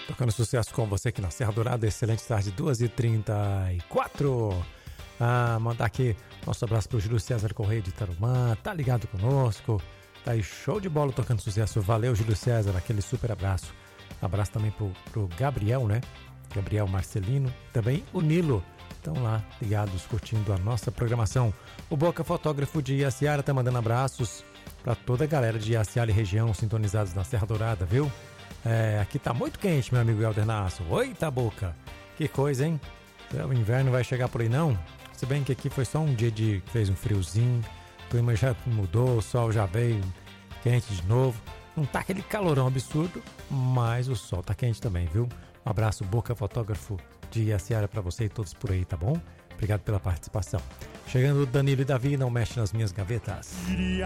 Tocando sucesso com você aqui na Serra Dourada. Excelente tarde, 2h34. Mandar aqui nosso abraço pro Júlio César Correia de Tarumã. Tá ligado conosco. Tá aí show de bola tocando sucesso. Valeu, Júlio César. Aquele super abraço. Abraço também pro Gabriel, né? Gabriel Marcelino. Também o Nilo. Estão lá ligados, curtindo a nossa programação. O Boca Fotógrafo de Iaciara tá mandando abraços para toda a galera de Iaciara e região sintonizados na Serra Dourada, viu? Aqui tá muito quente, meu amigo Helder Nasso. Eita boca! Que coisa, hein? O inverno vai chegar por aí, não? Se bem que aqui foi só um dia que fez um friozinho, o clima já mudou, o sol já veio quente de novo. Não tá aquele calorão absurdo, mas o sol tá quente também, viu? Um abraço, Boca Fotógrafo de Iaciara pra você e todos por aí, tá bom? Obrigado pela participação. Chegando o Danilo e Davi, não mexe nas minhas gavetas.